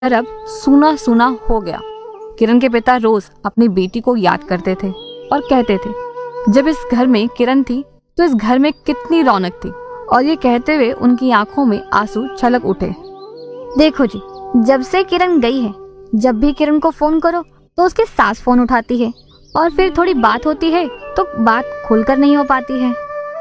घर अब सूना सूना हो गया। किरण के पिता रोज अपनी बेटी को याद करते थे और कहते थे जब इस घर में किरण थी तो इस घर में कितनी रौनक थी, और ये कहते हुए उनकी आंखों में आंसू छलक उठे। देखो जी, जब से किरण गई है, जब भी किरण को फोन करो तो उसकी सास फोन उठाती है, और फिर थोड़ी बात होती है तो बात खुलकर नहीं हो पाती है।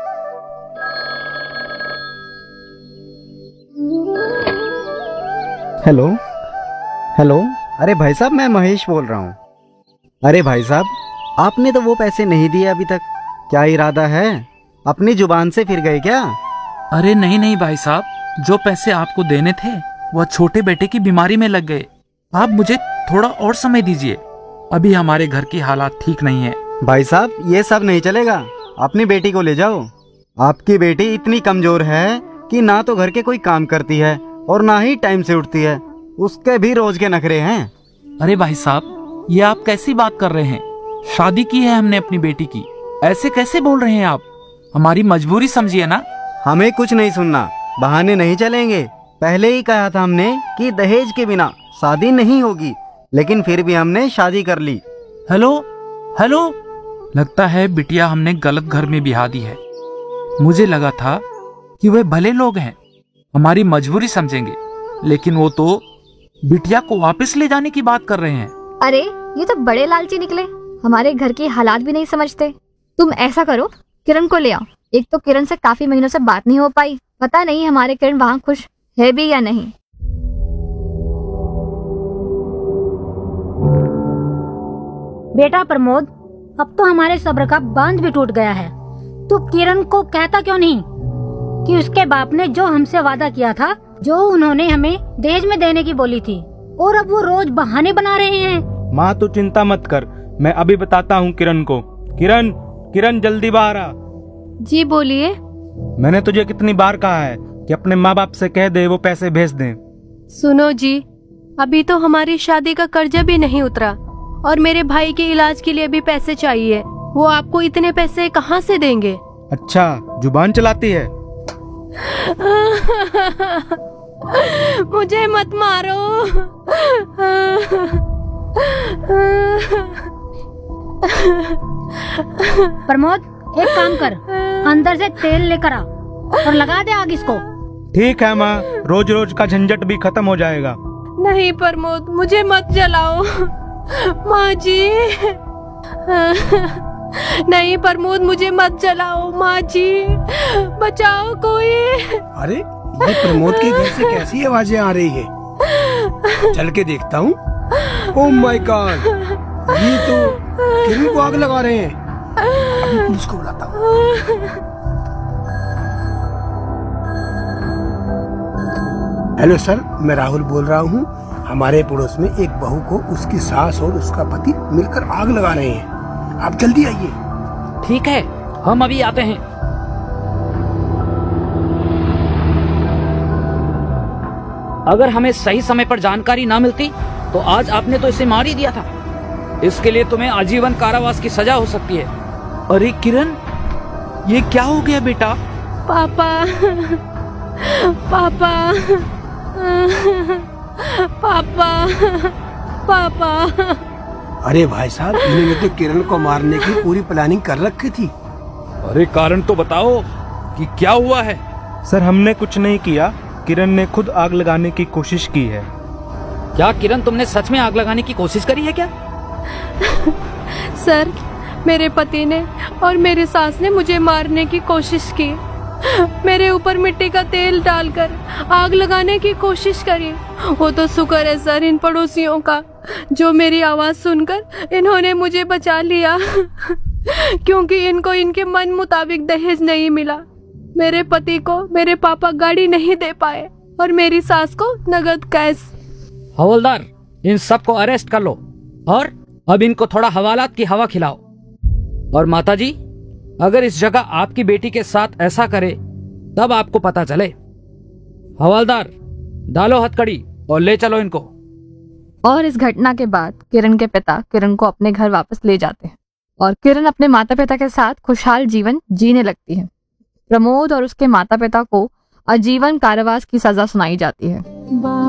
Hello hello. अरे भाई साहब, मैं महेश बोल रहा हूँ। अरे भाई साहब, आपने तो वो पैसे नहीं दिए अभी तक। क्या इरादा है? अपनी जुबान से फिर गए क्या? अरे नहीं नहीं भाई साहब, जो पैसे आपको देने थे वह छोटे बेटे की बीमारी में लग गए। आप मुझे थोड़ा और समय दीजिए, अभी हमारे घर की हालात ठीक नहीं है। भाई साहब, ये सब नहीं चलेगा। अपनी बेटी को ले जाओ। आपकी बेटी इतनी कमजोर है कि ना तो घर के कोई काम करती है और ना ही टाइम से उठती है। उसके भी रोज के नखरे हैं। अरे भाई साहब, ये आप कैसी बात कर रहे हैं? शादी की है हमने अपनी बेटी की, ऐसे कैसे बोल रहे हैं आप? हमारी मजबूरी समझिए ना। हमें कुछ नहीं सुनना, बहाने नहीं चलेंगे। पहले ही कहा था हमने कि दहेज के बिना शादी नहीं होगी, लेकिन फिर भी हमने शादी कर ली। हेलो हेलो, लगता है बिटिया हमने गलत घर में बिहा दी है। मुझे लगा था कि वे भले लोग हैं, हमारी मजबूरी समझेंगे, लेकिन वो तो बिटिया को वापस ले जाने की बात कर रहे हैं। अरे ये तो बड़े लालची निकले, हमारे घर की हालात भी नहीं समझते। तुम ऐसा करो, किरण को ले आओ। एक तो किरण से काफी महीनों से बात नहीं हो पाई, पता नहीं हमारे किरण वहाँ खुश है भी या नहीं। बेटा प्रमोद, अब तो हमारे सब्र का बांध भी टूट गया है। तू किरण को कहता क्यों नहीं कि उसके बाप ने जो हमसे वादा किया था, जो उन्होंने हमें दहेज में देने की बोली थी, और अब वो रोज बहाने बना रहे हैं। माँ तू चिंता मत कर, मैं अभी बताता हूँ किरण को। किरण, किरण जल्दी बाहर आ। जी बोलिए। मैंने तुझे कितनी बार कहा है कि अपने माँ बाप से कह दे वो पैसे भेज दें। सुनो जी, अभी तो हमारी शादी का कर्जा भी नहीं उतरा और मेरे भाई के इलाज के लिए भी पैसे चाहिए। वो आपको इतने पैसे कहाँ से देंगे? अच्छा, जुबान चलाती है। मुझे मत मारो। प्रमोद, एक काम कर, अंदर से तेल लेकर आ और लगा दे आग इसको। ठीक है माँ, रोज रोज का झंझट भी खत्म हो जाएगा। नहीं प्रमोद, मुझे मत जलाओ। माँ जी। नहीं प्रमोद, मुझे मत जलाओ। माँ जी, बचाओ कोई। अरे ये प्रमोद के घर से कैसी आवाजें आ रही है? चल के देखता हूँ। ओह माय गॉड, ये तो किरण को आग लगा रहे हैं। अभी पुलिस को बुलाता हूँ। हेलो सर, मैं राहुल बोल रहा हूँ। हमारे पड़ोस में एक बहू को उसकी सास और उसका पति मिलकर आग लगा रहे हैं। आप जल्दी आइए। ठीक है, हम अभी आते हैं। अगर हमें सही समय पर जानकारी ना मिलती तो आज आपने तो इसे मार ही दिया था। इसके लिए तुम्हें आजीवन कारावास की सजा हो सकती है। अरे किरण, ये क्या हो गया बेटा? पापा, पापा, पापा, पापा। अरे भाई साहब, इन्होंने तो किरण को मारने की पूरी प्लानिंग कर रखी थी। अरे कारण तो बताओ कि क्या हुआ है? सर, हमने कुछ नहीं किया, किरण ने खुद आग लगाने की कोशिश की है। क्या किरण, तुमने सच में आग लगाने की कोशिश करी है क्या? सर, मेरे पति ने और मेरी सास ने मुझे मारने की कोशिश की। मेरे ऊपर मिट्टी का तेल डालकर आग लगाने की कोशिश करी। वो तो शुक्र है सर इन पड़ोसियों का, जो मेरी आवाज सुनकर इन्होंने मुझे बचा लिया। क्योंकि इनको इनके मन मुताबिक दहेज नहीं मिला। मेरे पति को मेरे पापा गाड़ी नहीं दे पाए और मेरी सास को नगद कैश। हवलदार, इन सबको अरेस्ट कर लो और अब इनको थोड़ा हवालात की हवा खिलाओ। और माताजी, अगर इस जगह आपकी बेटी के साथ ऐसा करे तब आपको पता चले। हवलदार, डालो हथकड़ी और ले चलो इनको। और इस घटना के बाद किरण के पिता किरण को अपने घर वापस ले जाते हैं और किरण अपने माता पिता के साथ खुशहाल जीवन जीने लगती है। प्रमोद और उसके माता पिता को आजीवन कारावास की सजा सुनाई जाती है।